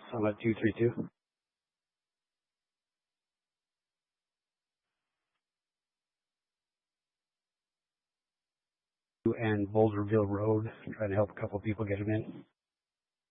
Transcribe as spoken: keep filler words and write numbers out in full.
Summit two three two. And Boulderville Road, trying to help a couple people get them in.